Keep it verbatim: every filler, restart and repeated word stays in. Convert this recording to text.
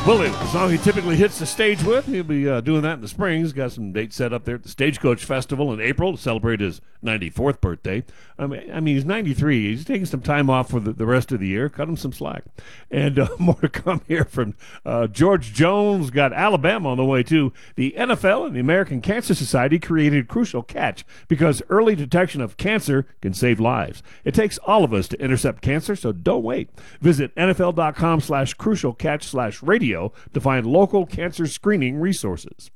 Willie, the song he typically hits the stage with, he'll be uh, doing that in the spring. He's got some dates set up there at the Stagecoach Festival in April to celebrate his ninety-fourth birthday. I mean, I mean he's ninety-three. He's taking some time off for the, the rest of the year. Cut him some slack. And uh, more to come here from uh, George Jones. Got Alabama on the way, too. The N F L and the American Cancer Society created a crucial catch because early detection of cancer can save lives. It takes all of us to intercept cancer, so don't wait. Visit nfl.com slash crucial catch slash radio to find local cancer screening resources.